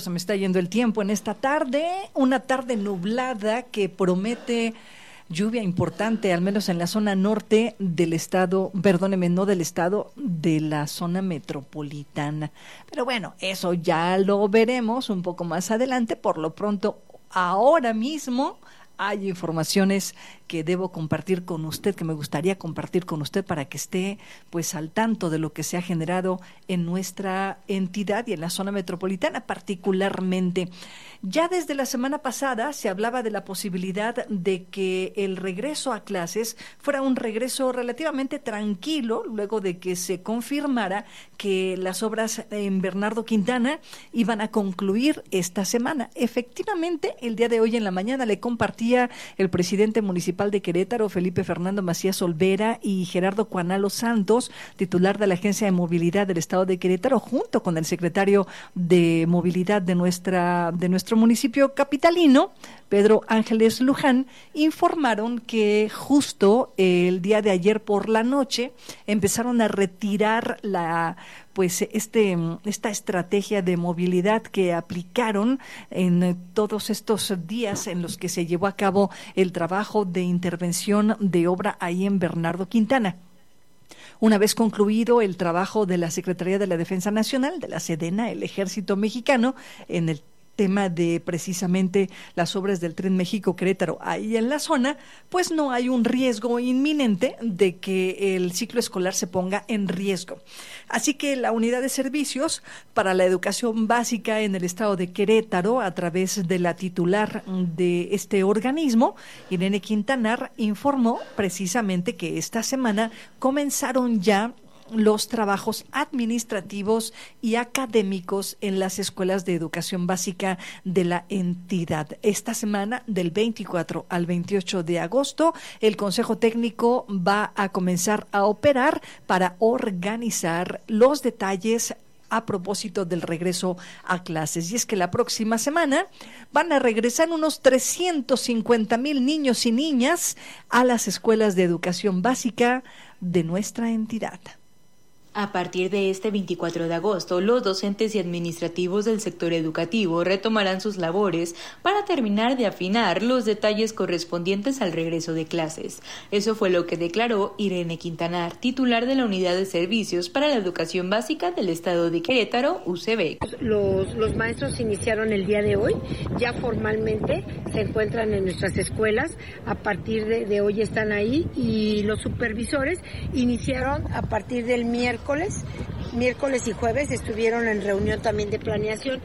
se me está yendo el tiempo en esta tarde, una tarde nublada que promete lluvia importante, al menos en la zona norte del estado, perdóneme, no del estado, de la zona metropolitana. Pero bueno, eso ya lo veremos un poco más adelante. Por lo pronto, ahora mismo hay informaciones que debo compartir con usted, que me gustaría compartir con usted para que esté pues al tanto de lo que se ha generado en nuestra entidad y en la zona metropolitana particularmente. Ya desde la semana pasada se hablaba de la posibilidad de que el regreso a clases fuera un regreso relativamente tranquilo, luego de que se confirmara que las obras en Bernardo Quintana iban a concluir esta semana. Efectivamente, el día de hoy en la mañana le compartía el presidente municipal de Querétaro, Felipe Fernando Macías Olvera, y Gerardo Cuanalo Santos, titular de la Agencia de Movilidad del Estado de Querétaro, junto con el secretario de Movilidad de nuestro municipio capitalino, Pedro Ángeles Luján, informaron que justo el día de ayer por la noche empezaron a retirar esta estrategia de movilidad que aplicaron en todos estos días en los que se llevó a cabo el trabajo de intervención de obra ahí en Bernardo Quintana. Una vez concluido el trabajo de la Secretaría de la Defensa Nacional, de la Sedena, el Ejército Mexicano, en el tema de precisamente las obras del Tren México-Querétaro ahí en la zona, pues no hay un riesgo inminente de que el ciclo escolar se ponga en riesgo. Así que la Unidad de Servicios para la Educación Básica en el estado de Querétaro, a través de la titular de este organismo, Irene Quintanar, informó precisamente que esta semana comenzaron ya los trabajos administrativos y académicos en las escuelas de educación básica de la entidad. Esta semana, del 24 al 28 de agosto, el Consejo Técnico va a comenzar a operar para organizar los detalles a propósito del regreso a clases. Y es que la próxima semana van a regresar unos 350,000 niños y niñas a las escuelas de educación básica de nuestra entidad. A partir de este 24 de agosto, los docentes y administrativos del sector educativo retomarán sus labores para terminar de afinar los detalles correspondientes al regreso de clases. Eso fue lo que declaró Irene Quintanar, titular de la Unidad de Servicios para la Educación Básica del Estado de Querétaro, UCB. Los maestros iniciaron el día de hoy, ya formalmente se encuentran en nuestras escuelas, a partir de hoy están ahí, y los supervisores iniciaron a partir del miércoles y jueves estuvieron en reunión también de planeación.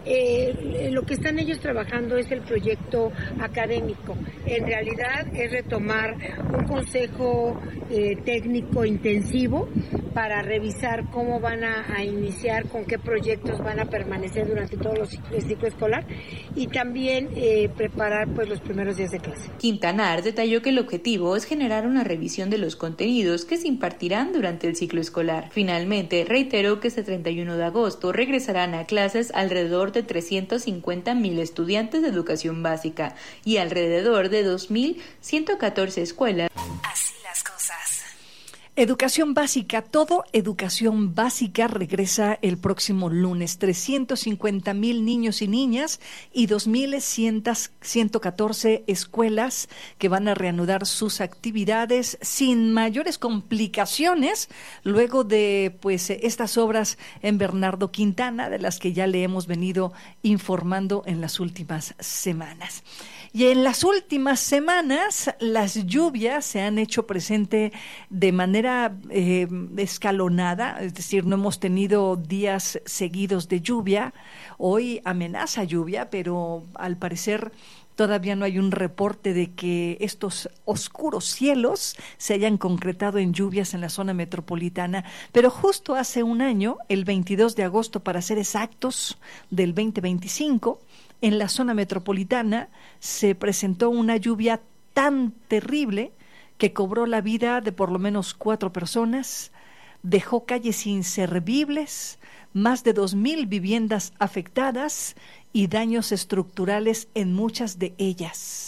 Lo que están ellos trabajando es el proyecto académico. En realidad es retomar un consejo técnico intensivo para revisar cómo van a iniciar, con qué proyectos van a permanecer durante todo el ciclo escolar, y también preparar pues los primeros días de clase. Quintanar detalló que el objetivo es generar una revisión de los contenidos que se impartirán durante el ciclo escolar. Finalmente, reiteró que este 31 de agosto regresarán a clases alrededor de 350,000 estudiantes de educación básica y alrededor de 2,114 escuelas. Así las cosas. Educación básica, todo educación básica regresa el próximo lunes. 350,000 niños y niñas y 2,114 escuelas que van a reanudar sus actividades sin mayores complicaciones luego de estas obras en Bernardo Quintana, de las que ya le hemos venido informando en las últimas semanas. Y en las últimas semanas las lluvias se han hecho presente de manera escalonada, es decir, no hemos tenido días seguidos de lluvia. Hoy amenaza lluvia, pero al parecer todavía no hay un reporte de que estos oscuros cielos se hayan concretado en lluvias en la zona metropolitana. Pero justo hace un año, el 22 de agosto para ser exactos, del 2025, en la zona metropolitana se presentó una lluvia tan terrible que cobró la vida de por lo menos 4 personas, dejó calles inservibles, más de 2,000 viviendas afectadas y daños estructurales en muchas de ellas.